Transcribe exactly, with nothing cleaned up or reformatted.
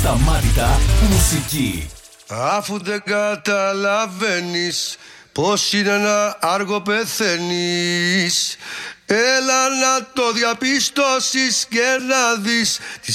Ασταμάτητα μουσική. Αφού δεν καταλαβαίνεις πως είναι ένα άργο πεθαίνεις, έλα να το διαπιστώσεις και να δεις